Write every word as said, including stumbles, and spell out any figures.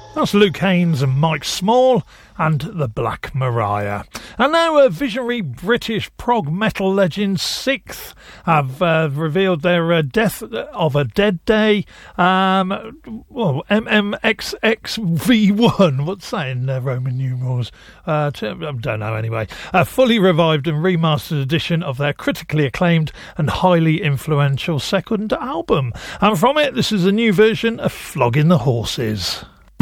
That's Luke Haynes and Mike Small and the Black Mariah. And now uh, visionary British prog metal legends Sixth have uh, revealed their uh, Death of a Dead Day. Um, well, M M X X V one, what's that in uh, Roman numerals? Uh, I don't know anyway. A fully revived and remastered edition of their critically acclaimed and highly influential second album. And from it, this is a new version of Flogging the Horses.